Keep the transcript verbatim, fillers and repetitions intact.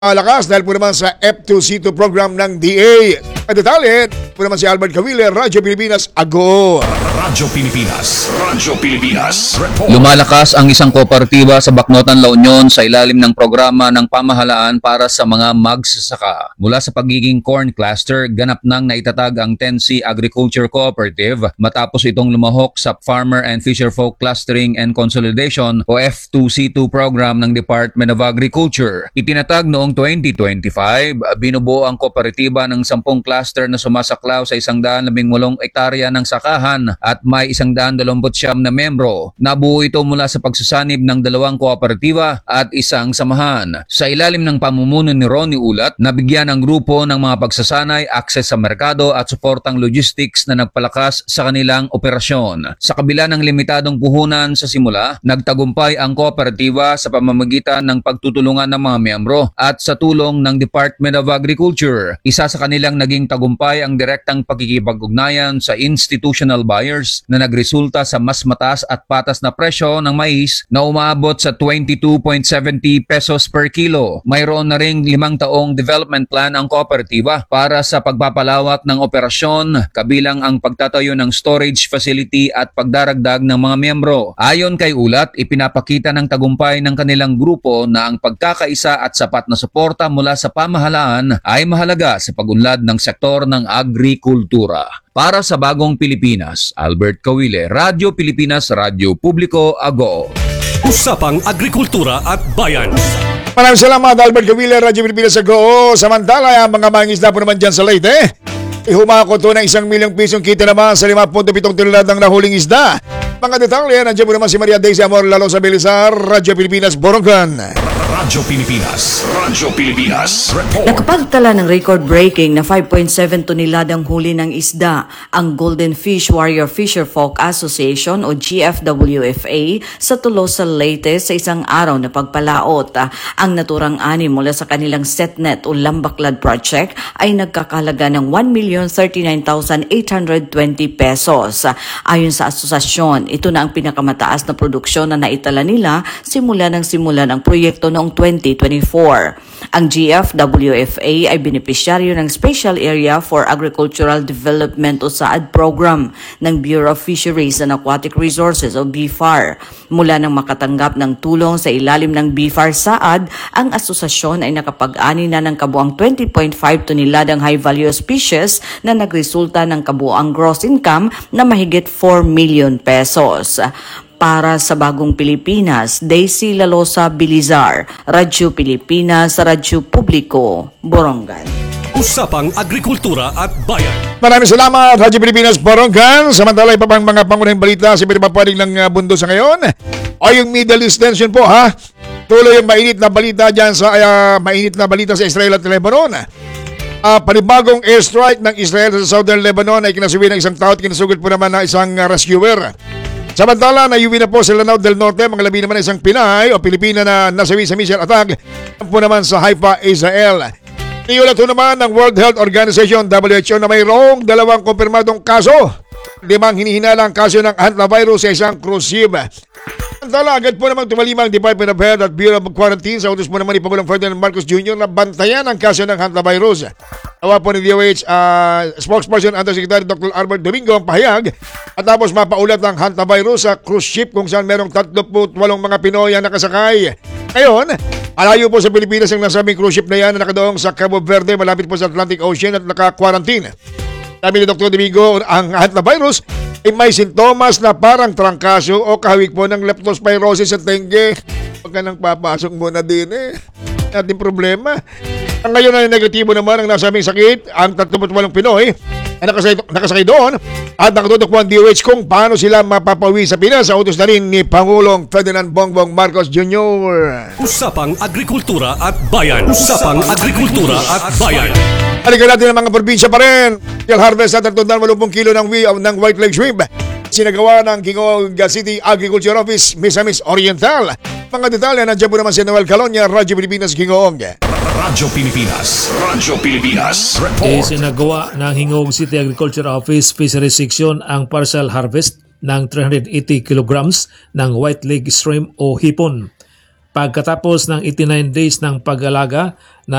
Malakas dahil po naman sa F two C two program ng D A. At detalye po naman si Albert Cavile, Radyo Pilipinas, Ago. Radyo Pilipinas, Radyo Pilipinas, Report. Lumalakas ang isang kooperatiba sa Bacnotan, La Union sa ilalim ng programa ng pamahalaan para sa mga magsasaka. Mula sa pagiging corn cluster, ganap nang naitatag ang ten C Agriculture Cooperative matapos itong lumahok sa Farmer and Fisherfolk Clustering and Consolidation o F two C two program ng Department of Agriculture. Itinatag noong twenty twenty-five, binubuo ang kooperatiba ng sampung cluster na sumasaklaw sa isang daan labing walong ektarya ng sakahan at may isang daan dalawamput siyam na membro. Nabuo ito mula sa pagsasanib ng dalawang kooperatiba at isang samahan. Sa ilalim ng pamumuno ni Ronnie Ulat, nabigyan ang grupo ng mga pagsasanay, akses sa merkado at suportang logistics na nagpalakas sa kanilang operasyon. Sa kabila ng limitadong puhunan sa simula, nagtagumpay ang kooperatiba sa pamamagitan ng pagtutulungan ng mga miyembro at sa tulong ng Department of Agriculture. Isa sa kanilang naging tagumpay ang direktang pakikipag-ugnayan sa institutional buyers na nagresulta sa mas mataas at patas na presyo ng mais na umabot sa twenty-two point seven zero pesos per kilo. Mayroon na ring limang taong development plan ang kooperatiba para sa pagpapalawak ng operasyon, kabilang ang pagtatayo ng storage facility at pagdaragdag ng mga miyembro. Ayon kay Ulat, ipinapakita ng tagumpay ng kanilang grupo na ang pagkakaisa at sapat na suporta mula sa pamahalaan ay mahalaga sa pag-unlad ng sektor ng agrikultura. Para sa Bagong Pilipinas, Albert Cavile, Radyo Pilipinas, Radyo Publiko, Ago. Usapang Agrikultura at Bayan. Maraming salamat, Albert Cavile, Radyo Pilipinas, Ago. Samantala, ang mga mangingisda po naman dyan sa Leyte, ihumako to ng isang milyong pisong kita naman sa lima punto pitong tonelada ng nahuling isda. Mga detalye, nandiyan po naman si Maria Daisy Amor Lalo sa Belisar, Radyo Pilipinas, Borongan. Radyo Pilipinas, Radyo Pilipinas, Report. Nakapagtala ng record-breaking na five point seven toneladang huli ng isda ang Golden Fish Warrior Fisherfolk Association o G F W F A sa Tolosa, Leyte sa isang araw na pagpalaot. Ang naturang ani mula sa kanilang setnet o lambaklad project ay nagkakalaga ng one million thirty-nine thousand eight hundred twenty pesos. Ayon sa asosasyon, ito na ang pinakamataas na produksyon na naitala nila simula ng simula ng proyekto noong twenty twenty-four. Ang G F W F A ay benepisyaryo ng Special Area for Agricultural Development o S A A D program ng Bureau of Fisheries and Aquatic Resources o B F A R. Mula nang makatanggap ng tulong sa ilalim ng B F A R S A A D, ang asosasyon ay nakapag-ani na ng kabuang twenty point five toneladang high-value species na nagresulta ng kabuang gross income na mahigit four million pesos. Para sa Bagong Pilipinas, Daisy Lalosa Bilizar, Radyo Pilipinas, Radyo Publiko, Borongan. Usapang Agrikultura at Bayan. Maraming salamat, Radyo Pilipinas, Borongan. Samantala, iba pang mga pangunahing balita sa pinapapaling ng uh, mundo sa ngayon. O yung Middle East tension po, ha? Tuloy yung mainit na balita dyan sa, uh, mainit na balita sa Israel at Lebanon. Uh, panibagong airstrike ng Israel sa Southern Lebanon ay kinasuwi ng isang tao at kinasugod po naman na isang uh, rescuer. Samantala, nayuwi na po sa Lanao del Norte, mga labi naman isang Pinay o Pilipina na nasawi sa missile attack po naman sa Haifa, Israel. Iniulat po naman ng World Health Organization W H O na mayroong dalawang kumpirmadong kaso. Limang hinihinalang kaso ng hantavirus sa isang cruise ship. Samantala, agad po namang tumalima ang Department of Health at Bureau of Quarantine sa utos po naman ni Pangulong Ferdinand Marcos Junior na bantayan ang kaso ng hantavirus. Tawa po ni D O H uh, spokesperson Undersecretary Doctor Albert Domingo ang pahayag at tapos mapaulat ang hantavirus sa cruise ship kung saan merong tatluput walong mga Pinoy ang nakasakay. Ngayon, alayo po sa Pilipinas ang nasabing cruise ship na yan na nakadoong sa Cabo Verde malapit po sa Atlantic Ocean at naka-quarantine. Sabi ni Doctor Domingo, ang hantavirus ay may sintomas na parang trangkaso o kahawig po ng leptospirosis at dengue. Huwag ka nang papasok muna din eh. Ating problema. Ang ngayon ay negatibo naman ang nasabing sakit ang tatluput walong Pinoy na nakasakay, nakasakay doon at nakatutok po ang D O H kung paano sila mapapawi sa Pinas sa utos na rin ni Pangulong Ferdinand Bongbong Marcos Junior Usapang Agrikultura at Bayan. Usapang Agrikultura at Bayan. Halika natin ang mga probinsya pa rin. Yung harvest at tatundang eighty kilo ng, ng white leg shrimp. Sinagawa ng Kingog City Agriculture Office, Misamis Oriental. Mga detalye, nandiyan po naman si Noel Calonia, Radyo Pilipinas, Kingog. Radyo Pilipinas, Radyo Pilipinas, Report. Isinagawa ng Hingog City Agriculture Office Fisheries Section ang partial harvest ng three hundred eighty kilograms ng white leg shrimp o hipon. Pagkatapos ng eighty-nine days ng pag-alaga,